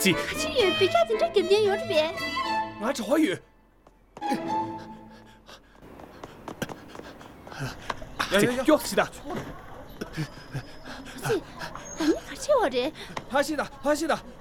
지. 같이 비자든 저 금년 요르베. 아, 저유. 야, 껴시다. 아니 같이 오래. 하시다.